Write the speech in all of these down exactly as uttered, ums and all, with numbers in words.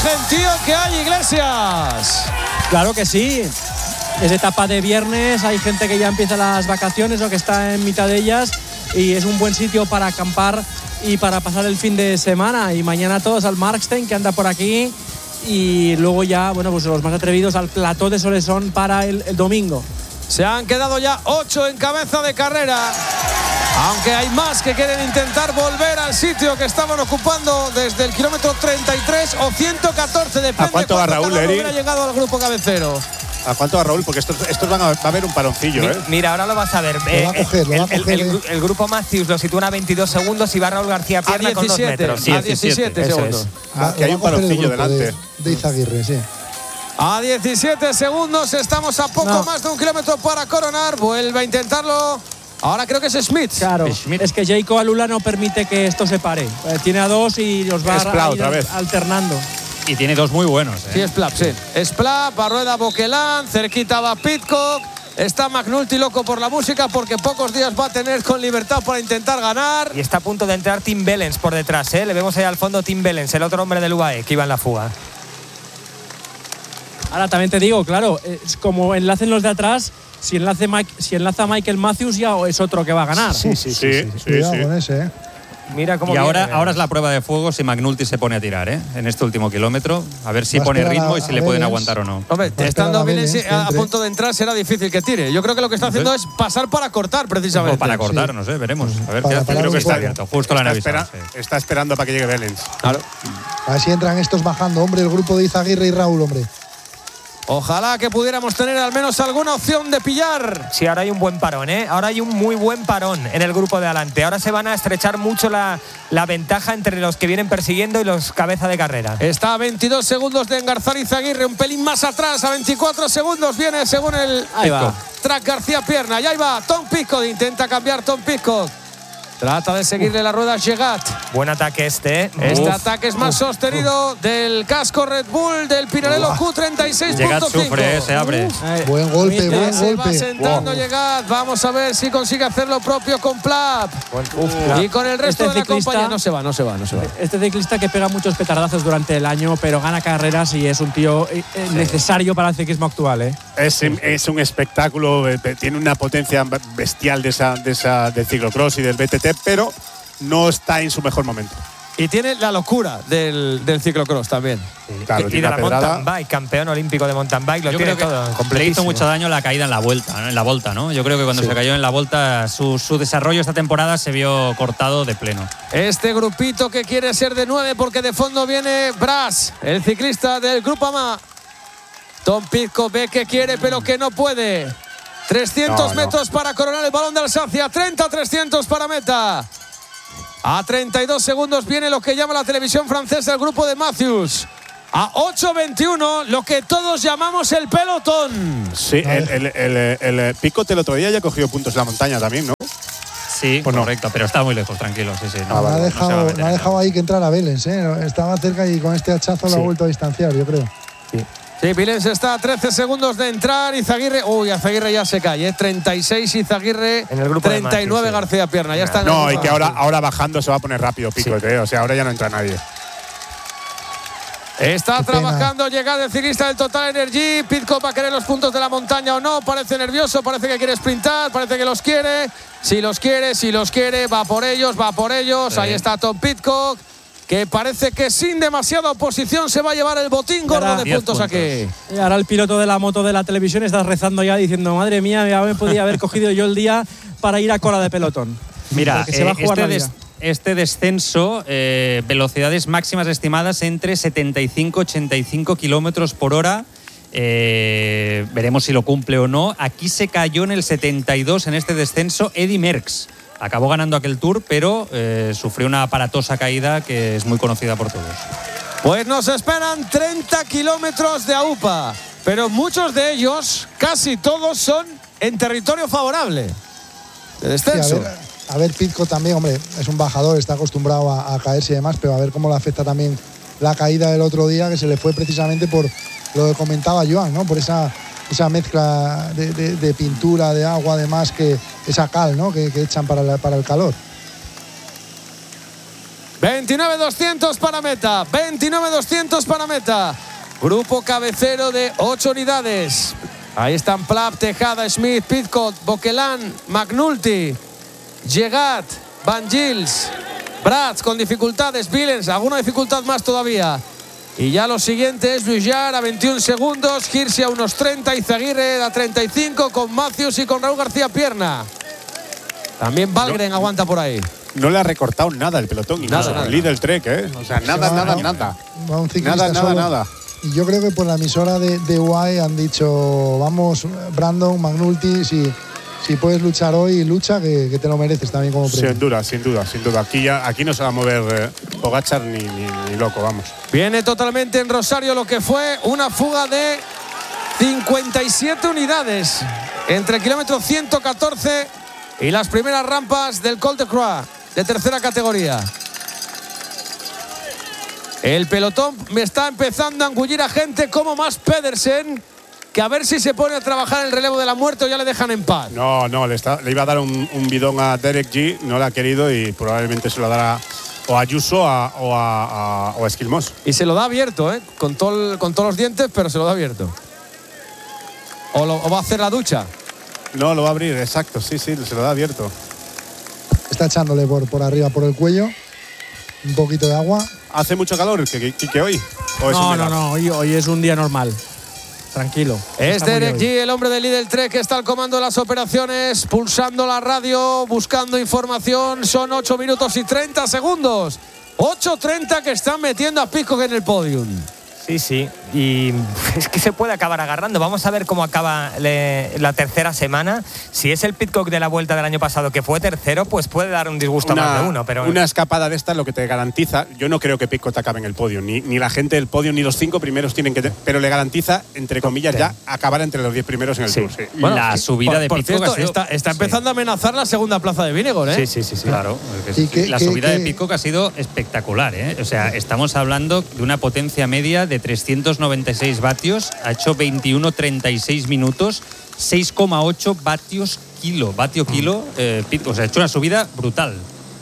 gentío que hay, Iglesias. Claro que sí. Es etapa de viernes, hay gente que ya empieza las vacaciones o que está en mitad de ellas y es un buen sitio para acampar y para pasar el fin de semana. Y mañana todos al Markstein, que anda por aquí, y luego ya, bueno, pues los más atrevidos al plató de Solesón para el, el domingo. Se han quedado ya ocho en cabeza de carrera, aunque hay más que quieren intentar volver al sitio que estaban ocupando desde el kilómetro treinta y tres o ciento catorce, depende. ¿A cuánto va Raúl, Eri? Ha llegado al grupo cabecero. ¿A cuánto va Raúl? Porque estos, estos van a, va a haber un paroncillo, ¿eh? Mira, ahora lo vas a ver. Eh, va a coger, lo va a el, coger, el, el, el grupo Matthews lo sitúa a veintidós segundos y va Raúl García Pierna con dos metros. A diecisiete segundos. Es. Ah, que hay un paroncillo delante. De, de Izaguirre, sí. A diecisiete segundos, estamos a poco no. más de un kilómetro para coronar. Vuelve a intentarlo. Ahora creo que es Smith. Claro, Schmidt. Es que Jayco Alula no permite que esto se pare. Eh, tiene a dos y los va a ir alternando. Y tiene dos muy buenos, ¿eh? Sí, es Splap, sí. Splap, a rueda Boquelán, cerquita va Pidcock. Está McNulty loco por la música porque pocos días va a tener con libertad para intentar ganar. Y está a punto de entrar Tim Bellens por detrás, ¿eh? Le vemos ahí al fondo Tim Bellens, el otro hombre del U A E que iba en la fuga. Ahora también te digo, claro, es como enlacen los de atrás. Si, enlace Mike, si enlaza Michael Matthews ya es otro que va a ganar. Sí, sí, sí. sí, sí, sí, Cuidado sí. con ese, ¿eh? Mira cómo y viene, ahora, ahora es la prueba de fuego si McNulty se pone a tirar, ¿eh? En este último kilómetro. A ver si pone ritmo y si le pueden aguantar o no. Hombre, estando bien a, a punto de entrar será difícil que tire. Yo creo que lo que está haciendo es pasar para cortar, precisamente. O para cortar, sí. No sé, veremos. A ver qué hace. Creo que está abierto. Justo la nave. Espera, sí. Está esperando para que llegue Bellens. Claro. A ver si entran estos bajando, hombre, el grupo de Izaguirre y Raúl, hombre. Ojalá que pudiéramos tener al menos alguna opción de pillar. Sí, ahora hay un buen parón, ¿eh? Ahora hay un muy buen parón en el grupo de adelante. Ahora se van a estrechar mucho la, la ventaja entre los que vienen persiguiendo y los cabeza de carrera. Está a veintidós segundos de engarzar Izaguirre, un pelín más atrás, a veinticuatro segundos viene según el ahí va. track García Pierna. Y ahí va Tom Pidcock, intenta cambiar Tom Pidcock. Trata de seguirle la rueda a Llegat. Buen ataque este, ¿eh? Este Uf. ataque es más sostenido uf. del casco Red Bull del Pinarello Q treinta y seis punto cinco. sufre, se abre. Uf. Buen golpe, buen se golpe. Va sentando wow. Llegat. Vamos a ver si consigue hacer lo propio con Plap. Uf, y con el resto este de la ciclista, compañía. No se va, no se va, no se va. Este ciclista que pega muchos petardazos durante el año, pero gana carreras y es un tío sí. necesario para el ciclismo actual, ¿eh? Es, es un espectáculo, tiene una potencia bestial de esa, de esa, del ciclocross y del B T T, pero no está en su mejor momento. Y tiene la locura del, del ciclocross también. Sí, claro, y de la mountain bike, campeón olímpico de mountain bike, lo Yo tiene creo todo. Le hizo mucho daño la caída en la vuelta, ¿no? En la volta, ¿no? Yo creo que cuando sí. se cayó en la volta, su, su desarrollo esta temporada se vio cortado de pleno. Este grupito que quiere ser de nueve porque de fondo viene Bras, el ciclista del Grupo AMA. Tom Pidcock ve que quiere pero que no puede. trescientos no, metros no. para coronar el balón de Alsacia, treinta trescientos para meta. A treinta y dos segundos viene lo que llama la televisión francesa el grupo de Matthews. A ocho veintiuno, lo que todos llamamos el pelotón. Sí, el, el, el, el, el Pidcock el otro día ya cogió puntos en la montaña también, ¿no? Sí, pues correcto, no. Pero está muy lejos, tranquilo. Sí, sí, no, no, ha dejado, no, no ha dejado ahí que entrara Bellens, ¿eh? Estaba cerca y con este hachazo sí. lo ha vuelto a distanciar, yo creo. Sí. Sí, Bellens está a trece segundos de entrar. Izaguirre, uy, Izaguirre ya se cae, ¿eh? treinta y seis Izaguirre, en el grupo treinta y nueve Matthews, García Pierna. Ya está en no, y que ahora, ahora bajando se va a poner rápido Pidcock, sí. ¿eh? O sea, ahora ya no entra nadie. Está Qué trabajando, pena. Llega el ciclista del Total Energy. Pidcock va a querer los puntos de la montaña o no. Parece nervioso, parece que quiere sprintar, parece que los quiere. Si los quiere, si los quiere, va por ellos, va por ellos. Sí. Ahí está Tom Pidcock, que parece que sin demasiada oposición se va a llevar el botín gordo de puntos, puntos aquí. Y ahora el piloto de la moto de la televisión está rezando ya diciendo, madre mía, ya me podía haber cogido yo el día para ir a cola de pelotón. Mira, se va a jugar este, des, este descenso, eh, velocidades máximas estimadas entre setenta y cinco y ochenta y cinco kilómetros por hora. Eh, veremos si lo cumple o no. Aquí se cayó en el setenta y dos en este descenso Eddy Merckx. Acabó ganando aquel Tour, pero eh, sufrió una aparatosa caída que es muy conocida por todos. Pues nos esperan treinta kilómetros de A U P A, pero muchos de ellos, casi todos, son en territorio favorable de descenso. Sí, a ver, a ver Pidcock también, hombre, es un bajador, está acostumbrado a, a caerse y demás, pero a ver cómo le afecta también la caída del otro día, que se le fue precisamente por lo que comentaba Joan, ¿no? Por esa... esa mezcla de, de, de pintura, de agua, además, que esa cal, ¿no? que, que echan para, la, para el calor. veintinueve doscientos para meta. veintinueve doscientos para meta. Grupo cabecero de ocho unidades. Ahí están Plapp, Tejada, Smith, Pidcock, Boquelán, McNulty, Llegat, Van Gils, Bratz con dificultades, Billens, alguna dificultad más todavía. Y ya lo siguiente es Bujar a veintiún segundos, Hirsi a unos treinta, Izaguirre a treinta y cinco con Matthews y con Raúl García Pierna. También Valgren no, aguanta por ahí. No le ha recortado nada el pelotón. Y nada, nada. El líder Trek, ¿eh? O sea, nada, va, nada, nada. Va un nada, nada, solo. nada. Y yo creo que por la emisora de, de U A E han dicho, vamos, Brandon, McNulty, si, si puedes luchar hoy, lucha, que, que te lo mereces también como premio. Sin duda, sin duda, sin duda. Aquí, ya, aquí no se va a mover eh, Pogačar ni, ni, ni loco, vamos. Viene totalmente en Rosario lo que fue una fuga de cincuenta y siete unidades entre el kilómetro ciento catorce y las primeras rampas del Col de Croix de tercera categoría. El pelotón me está empezando a engullir a gente como Mads Pedersen, que a ver si se pone a trabajar en el relevo de la muerte o ya le dejan en paz. No, no, le, está, le iba a dar un, un bidón a Derek G, no le ha querido y probablemente se lo dará o a Ayuso a, o a, a, o a Esquilmós. Y se lo da abierto, ¿eh? Con, todo el, con todos los dientes, pero se lo da abierto. O, lo, o va a hacer la ducha. No, lo va a abrir, exacto, sí, sí, se lo da abierto. Está echándole por, por arriba, por el cuello, un poquito de agua. ¿Hace mucho calor que, que, que hoy? ¿O es no, no, no, hoy, hoy es un día normal. Tranquilo. Es Derek G, el hombre del Lidl Trek, que está al comando de las operaciones, pulsando la radio, buscando información. Son ocho minutos y treinta segundos. ocho treinta que están metiendo a Pidcock en el podium. Sí, sí, y es que se puede acabar agarrando. Vamos a ver cómo acaba le, la tercera semana. Si es el Pidcock de la Vuelta del año pasado que fue tercero, pues puede dar un disgusto una, a más de uno. Pero una escapada de esta es lo que te garantiza. Yo no creo que Pidcock acabe en el podio, ni, ni la gente del podio, ni los cinco primeros tienen que… Pero le garantiza, entre comillas, ya acabar entre los diez primeros en el sí. Tour. Sí. Bueno, la subida por, de por Pidcock cierto, está, está empezando sí. a amenazar la segunda plaza de Vingegaard, ¿eh? Sí, sí, sí, sí. Claro. ¿Y qué, la qué, subida qué? de Pidcock ha sido espectacular, ¿eh? O sea, estamos hablando de una potencia media de trescientos noventa y seis vatios, ha hecho veintiuno treinta y seis minutos, seis coma ocho vatios kilo, vatio kilo, eh, Pidcock, o sea, ha hecho una subida brutal.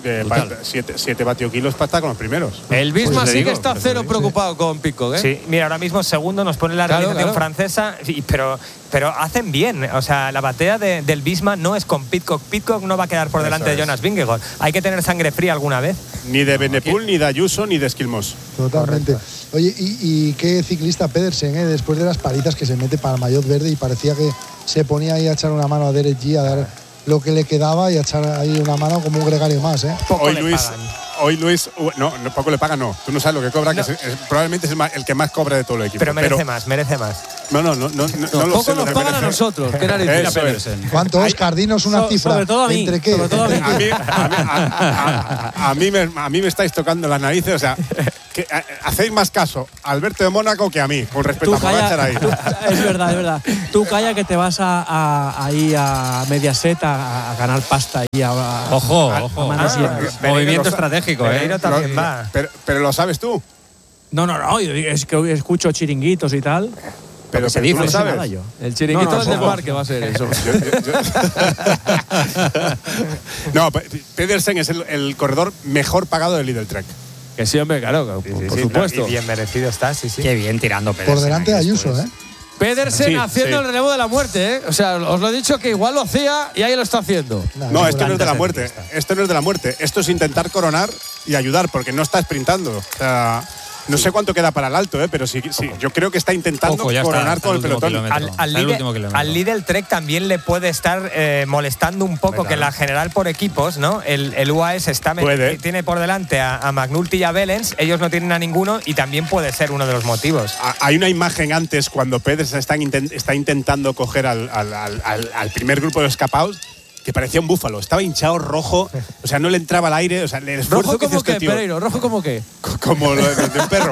siete vatios kilos para estar con los primeros. El Visma pues sí digo, que está cero preocupado sí. con Pidcock, ¿eh? Sí, mira, ahora mismo segundo nos pone la claro, realización claro. francesa, y, pero, pero hacen bien. O sea, la batalla de, del Visma no es con Pidcock. Pidcock no va a quedar por Eso delante es. de Jonas Vingegaard. Hay que tener sangre fría alguna vez. Ni de Benepul, ni de Ayuso, ni de Esquilmós. Totalmente. Correcto. Oye, y, y qué ciclista Pedersen, ¿eh? Después de las palizas que se mete para el maillot verde y parecía que se ponía ahí a echar una mano a Derek G, a dar lo que le quedaba y a echar ahí una mano como un gregario más, ¿eh? Poco hoy, Luis, hoy Luis, no, no, poco le paga, no. Tú no sabes lo que cobra, no. que es, es, probablemente es el, más, el que más cobra de todo el equipo. Pero merece pero, más, merece más. No, no, no, no, no, no lo poco sé. nos Lo pagan a nosotros. ¿Qué narices? Es. ¿Cuánto, Oscar? Dinos una so, cifra. Sobre todo a mí. ¿Entre qué? Sobre todo a mí. A mí, a, mí, a, a, a, mí me, a mí me estáis tocando las narices, o sea, que a, hacéis más caso a Alberto de Mónaco que a mí, con respecto a Pogačar ahí. Tú, es verdad, es verdad. Tú calla que te vas a, a, ahí a Mediaset a, a ganar pasta y a, a, ojo, a, ojo. A manos ah, movimiento lo, estratégico, ¿eh? También lo, va. Pero, pero lo sabes tú. No, no, no. Es que escucho chiringuitos y tal. Pero se dice, no ¿sabes? Nada yo. El chiringuito no, no, del desmarque va a ser eso. yo, yo, yo. No, Pedersen es el, el corredor mejor pagado del Lidl Trek. Que sí, hombre, claro, sí, por, sí, por sí, supuesto. No, y bien merecido está, sí, sí. Qué bien tirando Pedersen. Por delante de Ayuso, ¿eh? Pedersen sí, haciendo sí. el relevo de la muerte, ¿eh? O sea, os lo he dicho que igual lo hacía y ahí lo está haciendo. No, no esto no es de la muerte. Esto no es de la muerte. Esto es intentar coronar y ayudar, porque no está sprintando. O sea, no sí. sé cuánto queda para el alto, ¿eh? Pero sí, sí, yo creo que está intentando Poco, coronar está, todo el pelotón. Al, al, Lidl, al Lidl Trek también le puede estar eh, molestando un poco claro. que la general por equipos, ¿no? El, el U A E está tiene por delante a, a McNulty y a Bellens, ellos no tienen a ninguno y también puede ser uno de los motivos. Hay una imagen antes cuando Pedersen está, intent, está intentando coger al, al, al, al primer grupo de escapados que parecía un búfalo, estaba hinchado rojo, o sea, no le entraba al aire, o sea, el esfuerzo ¿Rojo que como qué, este Pereiro? ¿Rojo como qué? Como lo de, de un perro.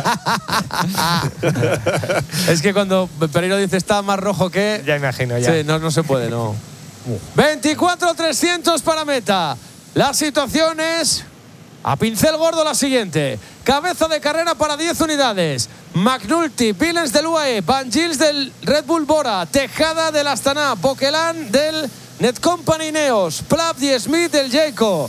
Es que cuando Pereiro dice está más rojo que… Ya imagino, ya. Sí, no, no se puede, no. veinticuatro trescientos para meta. La situación es… A pincel gordo la siguiente. Cabeza de carrera para diez unidades. McNulty, Billens del U A E, Van Gils del Red Bull Bora, Tejada del Astana, Boquelán del Netcompany Ineos, Plapp y Smith del Jayco,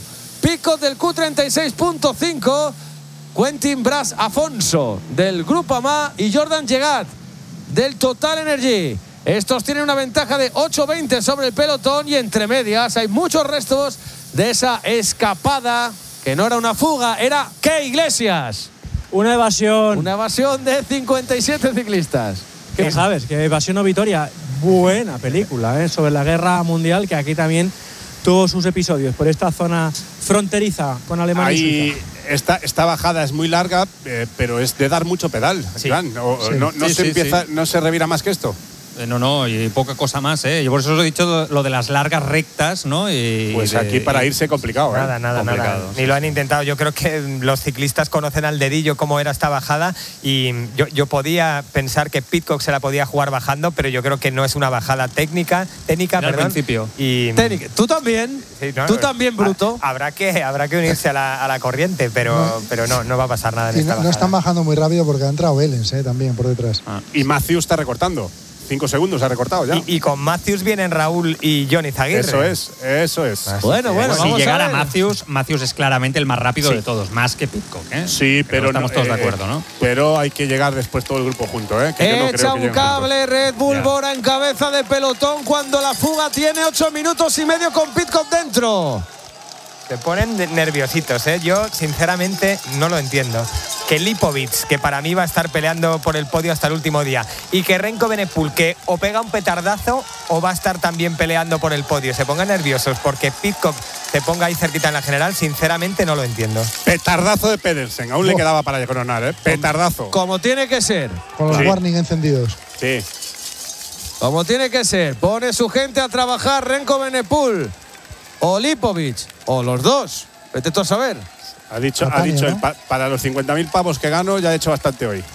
Pidcock del Q treinta y seis punto cinco, Quentin Bras Afonso del Grupo A M A y Jordan Llegat del Total Energy. Estos tienen una ventaja de ocho veinte sobre el pelotón y entre medias hay muchos restos de esa escapada que no era una fuga, era ¿qué, Iglesias? Una evasión. Una evasión de cincuenta y siete ciclistas. ¿Qué sabes? Que Evasión o Vitoria, buena película, ¿eh? Sobre la guerra mundial, que aquí también tuvo sus episodios por esta zona fronteriza con Alemania Ahí y Suiza. Esta, esta bajada es muy larga, eh, pero es de dar mucho pedal. Sí. Iván. O, Sí. No, no Sí, se sí, empieza, sí. no se revira más que esto. Eh, no, no, y poca cosa más, ¿eh? Yo por eso os he dicho lo de las largas rectas, ¿no? Y, Pues y de, aquí para irse complicado, ¿eh? Nada, nada, complicado, nada. sí. Ni lo han intentado. Yo creo que los ciclistas conocen al dedillo cómo era esta bajada y yo, yo podía pensar que Pidcock se la podía jugar bajando, pero yo creo que no es una bajada técnica, técnica, Era al perdón. principio. Y Técnica. Tú también. Sí, ¿no? Tú también, Bruto. Ha- Habrá que, habrá que unirse a la, a la corriente, pero no, pero no, no va a pasar nada en Y esta no, no bajada. están bajando muy rápido porque ha entrado Belens eh, también por detrás. Ah. Y Matthews está recortando. Cinco segundos ha recortado ya. Y, y con Matthews vienen Raúl y Johnny Zaguirre. Eso es, eso es. Así Bueno, que, bueno, si vamos a llegara ver. Matthews, Matthews es claramente el más rápido Sí. de todos, más que Pidcock, ¿eh? Sí, pero, estamos no, todos eh, de acuerdo, ¿no? Pero hay que llegar después todo el grupo junto, ¿eh? Que yo no creo Echa que un lleguen cable Red Bull Ya. Bora en cabeza de pelotón cuando la fuga tiene ocho minutos y medio con Pidcock dentro. Se ponen de- nerviositos, ¿eh? Yo, sinceramente, no lo entiendo. Que Lipovic, que para mí va a estar peleando por el podio hasta el último día, y que Renko Benepul, que o pega un petardazo o va a estar también peleando por el podio, se pongan nerviosos porque Pidcock se ponga ahí cerquita en la general, sinceramente no lo entiendo. Petardazo de Pedersen. Aún le quedaba para coronar, ¿eh? Petardazo. Como tiene que ser. Con los Sí. warning encendidos. Sí. Como tiene que ser. Pone su gente a trabajar Renko Benepul o Lipovic o los dos. Vete tú a saber. Ha dicho, ha Catania, dicho ¿no? el pa- para los cincuenta mil pavos que gano ya he hecho bastante hoy.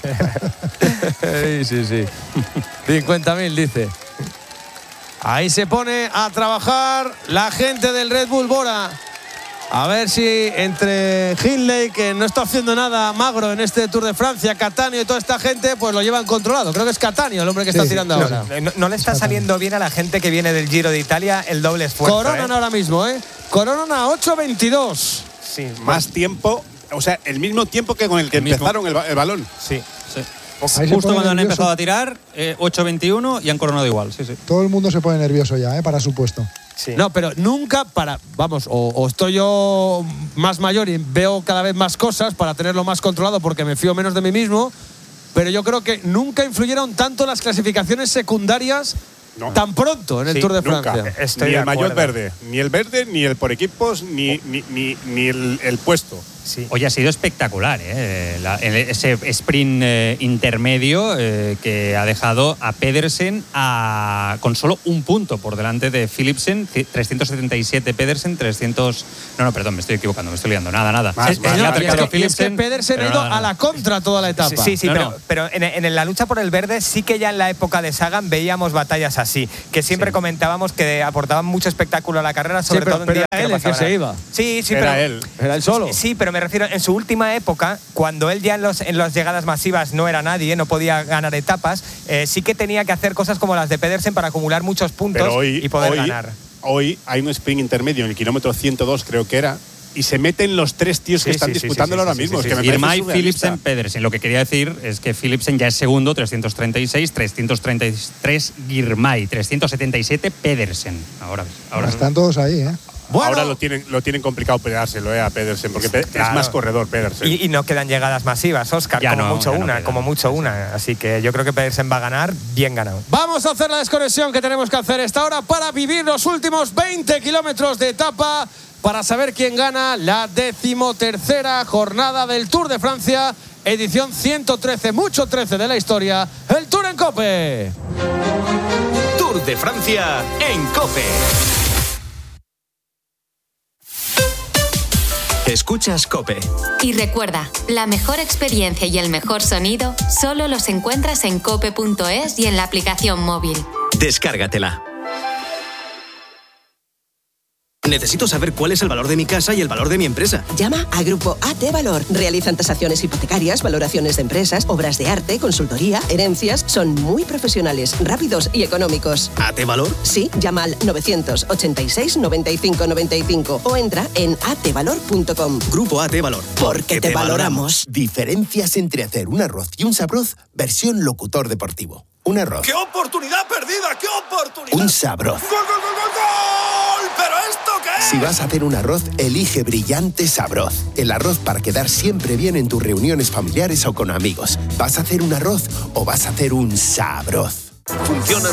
Sí, sí, sí. cincuenta mil dice. Ahí se pone a trabajar la gente del Red Bull Bora. A ver si entre Hindley, que no está haciendo nada magro en este Tour de Francia, Catania y toda esta gente, pues lo llevan controlado. Creo que es Catania el hombre que Sí, está sí, tirando sí, ahora. No, no le está saliendo bien a la gente que viene del Giro de Italia el doble esfuerzo. Coronan ¿eh? ahora mismo, ¿eh? Coronan a ocho veintidós. Sí, Más tiempo, o sea, el mismo tiempo que con el que El mismo. empezaron el, ba- el balón. sí. Sí. Ahí se Justo pone cuando han nervioso. empezado a tirar, eh, ocho veintiuno y han coronado igual, sí, sí. Todo el mundo se pone nervioso ya, ¿eh? Para su puesto. Sí. No, pero nunca para. Vamos, o, o estoy yo más mayor y veo cada vez más cosas para tenerlo más controlado porque me fío menos de mí mismo. Pero yo creo que nunca influyeron tanto las clasificaciones secundarias No. tan pronto en el Sí, Tour de nunca. Francia. Estoy ni de el maillot acuerdo. verde, ni el verde, ni el por equipos, ni, ni, ni, ni el, el puesto. Sí. Oye, ha sido espectacular, ¿eh? La- el- ese sprint eh, intermedio eh, que ha dejado a Pedersen a, con solo un punto por delante de Philipsen, trescientos setenta y siete Pedersen, trescientos... No, no, perdón, me estoy equivocando, me estoy liando, nada, nada. Más, Se- más, se le ha más. Y es acercado que, y es que Philipsen, Pedersen ha pero ido nada, a la contra toda la etapa. Sí, sí, No, pero, no. pero en, en la lucha por el verde sí que ya en la época de Sagan veíamos batallas así, que siempre Sí. comentábamos que aportaban mucho espectáculo a la carrera, sobre Sí, pero- todo en pero días era que él no el que pasaba se nada. iba. Sí, sí, Era pero él. Era él solo. Sí, pero me refiero en su última época, cuando él ya en, los, en las llegadas masivas no era nadie, no podía ganar etapas, eh, sí que tenía que hacer cosas como las de Pedersen para acumular muchos puntos Pero hoy, y poder hoy, ganar. hoy hay un sprint intermedio en el kilómetro ciento dos, creo que era, y se meten los tres tíos que Sí, están sí, sí, disputándolo sí, sí, ahora sí, mismo. sí, es que sí. me parece Girmay, surrealista. Philipsen, Pedersen. Lo que quería decir es que Philipsen ya es segundo, trescientos treinta y seis, trescientos treinta y tres Girmay, trescientos setenta y siete Pedersen. Ahora, ahora. Están todos ahí, ¿eh? Bueno, Ahora lo tienen, lo tienen complicado peleárselo eh, a Pedersen, porque Pe- Claro. es más corredor Pedersen. Y, y no quedan llegadas masivas, Óscar, Ya como no, mucho ya no una, quedan. como mucho una. Así que yo creo que Pedersen va a ganar, bien ganado. vamos a hacer la desconexión que tenemos que hacer esta hora para vivir los últimos veinte kilómetros de etapa para saber quién gana la decimotercera jornada del Tour de Francia, edición ciento trece, mucho trece de la historia, el Tour en COPE. Tour de Francia en COPE. Escuchas COPE. Y recuerda, la mejor experiencia y el mejor sonido solo los encuentras en cope punto es y en la aplicación móvil. Descárgatela. Necesito saber cuál es el valor de mi casa y el valor de mi empresa. Llama a Grupo A T Valor. Realizan tasaciones hipotecarias, valoraciones de empresas, obras de arte, consultoría, herencias. Son muy profesionales, rápidos y económicos. ¿A T Valor? Sí, llama al novecientos ochenta y seis noventa y cinco noventa y cinco o entra en a t valor punto com. Grupo A T Valor. Porque te valoramos. Diferencias entre hacer un arroz y un sabroz, versión locutor deportivo. Un arroz. ¡Qué oportunidad perdida! ¡Qué oportunidad! Un sabroz. ¡Gol, gol, gol, gol, gol! ¿Pero esto qué es? Si vas a hacer un arroz, elige Brillante Sabroz. El arroz para quedar siempre bien en tus reuniones familiares o con amigos. ¿Vas a hacer un arroz o vas a hacer un sabroz? Funciona